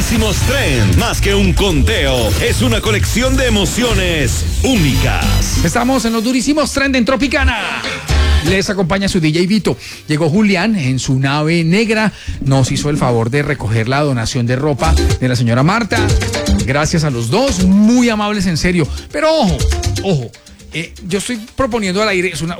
Durísimos Trend, más que un conteo, es una colección de emociones únicas. Estamos en los Durísimos Trend en Tropicana. Les acompaña su DJ Vito. Llegó Julián en su nave negra. Nos hizo el favor de recoger la donación de ropa de la señora Marta. Gracias a los dos, muy amables en serio. Pero ojo, yo estoy proponiendo al aire, es